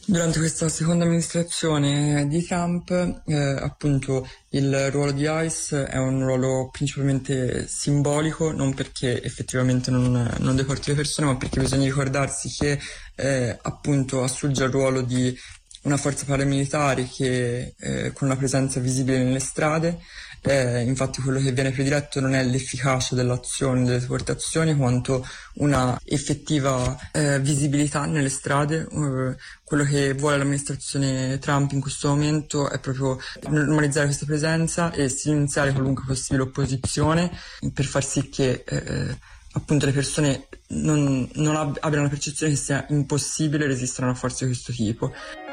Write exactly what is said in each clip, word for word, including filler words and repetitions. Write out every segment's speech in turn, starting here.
Durante questa seconda amministrazione di Trump, eh, appunto, il ruolo di ICE è un ruolo principalmente simbolico, non perché effettivamente non, non deporti le persone, ma perché bisogna ricordarsi che eh, appunto assurge al ruolo di una forza paramilitare che eh, con una presenza visibile nelle strade. Eh, infatti quello che viene prediletto non è l'efficacia dell'azione delle deportazioni quanto una effettiva eh, visibilità nelle strade. Eh, quello che vuole l'amministrazione Trump in questo momento è proprio normalizzare questa presenza e silenziare qualunque possibile opposizione per far sì che eh, appunto le persone non, non ab- abbiano la percezione che sia impossibile resistere a una forza di questo tipo.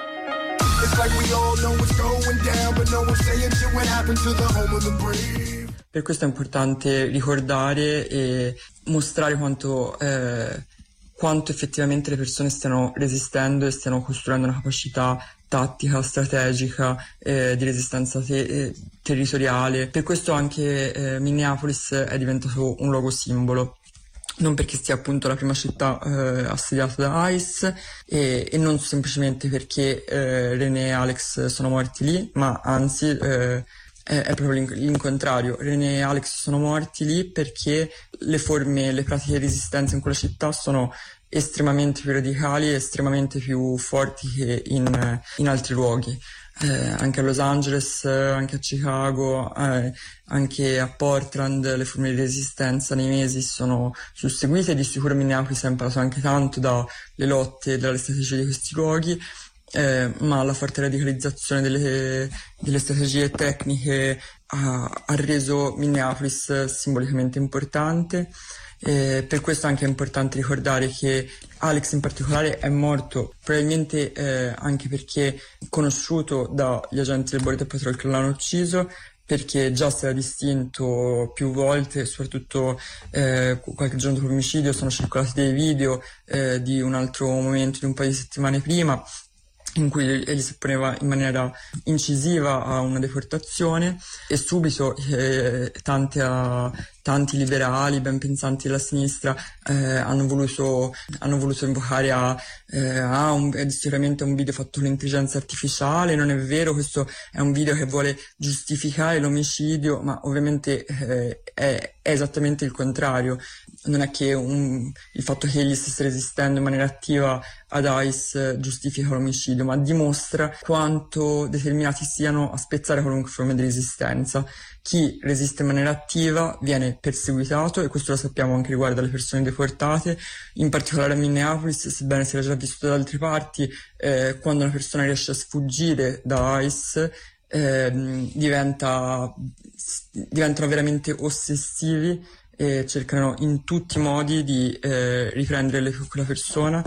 Per questo è importante ricordare e mostrare quanto, eh, quanto effettivamente le persone stiano resistendo e stiano costruendo una capacità tattica, strategica, eh, di resistenza te- eh, territoriale. Per questo anche eh, Minneapolis è diventato un luogo simbolo. Non perché sia appunto la prima città eh, assediata da ICE e, e non semplicemente perché eh, René e Alex sono morti lì, ma anzi eh, è, è proprio l'in- l'incontrario. René e Alex sono morti lì perché le forme, le pratiche di resistenza in quella città sono estremamente più radicali e estremamente più forti che in, in altri luoghi. Eh, anche a Los Angeles, eh, anche a Chicago, eh, anche a Portland le forme di resistenza nei mesi sono susseguite e di sicuro Minneapolis ha imparato anche tanto dalle lotte e dalle strategie di questi luoghi, eh, ma la forte radicalizzazione delle, delle strategie tecniche ha, ha reso Minneapolis simbolicamente importante. Eh, per questo anche è importante ricordare che Alex in particolare è morto probabilmente eh, anche perché conosciuto dagli agenti del Border Patrol che l'hanno ucciso, perché già si era distinto più volte, soprattutto eh, qualche giorno dopo l'omicidio sono circolati dei video eh, di un altro momento di un paio di settimane prima in cui egli si opponeva in maniera incisiva a una deportazione e subito eh, tante, uh, tanti liberali ben pensanti della sinistra eh, hanno voluto hanno voluto invocare a eh, ah, un, è sicuramente un video fatto con l'intelligenza artificiale, non è vero, questo è un video che vuole giustificare l'omicidio, ma ovviamente eh, è, è esattamente il contrario. Non è che un, il fatto che egli stesse resistendo in maniera attiva ad ICE giustifica l'omicidio, ma dimostra quanto determinati siano a spezzare qualunque forma di resistenza. Chi resiste in maniera attiva viene perseguitato, e questo lo sappiamo anche riguardo alle persone deportate, in particolare a Minneapolis, sebbene sia già vissuto da altre parti. Eh, quando una persona riesce a sfuggire da ICE eh, diventa, diventano veramente ossessivi e cercano in tutti i modi di eh, riprendere le, quella persona,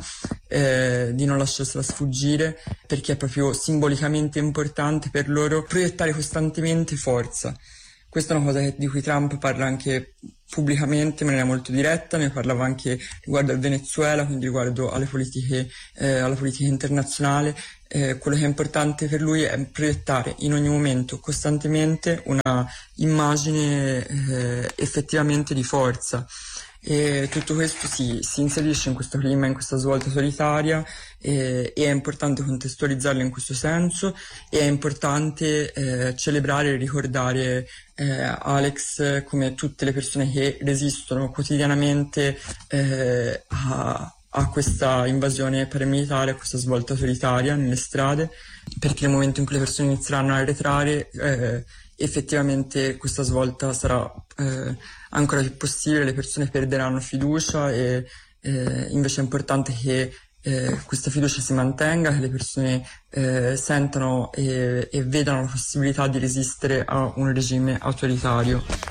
eh, di non lasciarsela sfuggire, perché è proprio simbolicamente importante per loro proiettare costantemente forza. Questa è una cosa che, di cui Trump parla anche pubblicamente in maniera molto diretta, ne parlava anche riguardo al Venezuela, quindi riguardo alle politiche, eh, alla politica internazionale. Eh, quello che è importante per lui è proiettare in ogni momento, costantemente, una immagine eh, effettivamente di forza. E tutto questo si, si inserisce in questo clima, in questa svolta autoritaria, e, e è importante contestualizzarlo in questo senso, e è importante eh, celebrare e ricordare eh, Alex come tutte le persone che resistono quotidianamente eh, a, a questa invasione paramilitare, a questa svolta autoritaria nelle strade, perché nel momento in cui le persone inizieranno a arretrare eh, effettivamente questa svolta sarà eh, ancora più possibile, le persone perderanno fiducia e eh, invece è importante che eh, questa fiducia si mantenga, che le persone eh, sentano e, e vedano la possibilità di resistere a un regime autoritario.